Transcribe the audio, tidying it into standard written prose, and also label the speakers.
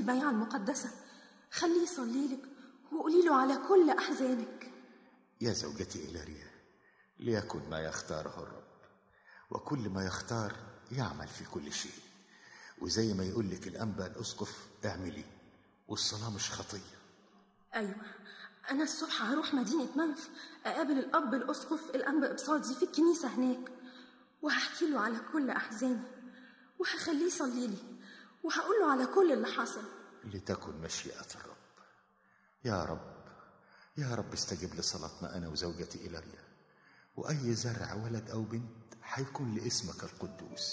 Speaker 1: البيعة المقدسة، خليه يصليلك وقولي له على كل أحزانك.
Speaker 2: يا زوجتي إيلاريا، ليكن ما يختاره الرب، وكل ما يختار يعمل في كل شيء، وزي ما يقول لك الأنبا الأسقف اعملي، والصلاة مش خطية.
Speaker 1: أيوة، أنا الصبح هروح مدينة منف أقابل الأب الأسقف الأنبا إبصادي في الكنيسة هناك، وهحكي له على كل أحزاني، وهخليه يصليلي، وهقول له على كل اللي حصل.
Speaker 2: لتكن مشيئة الرب. يا رب، يا رب استجب لصلاتنا أنا وزوجتي إيلاريا، وأي زرع ولد أو بنت هيكون لاسمك القدوس.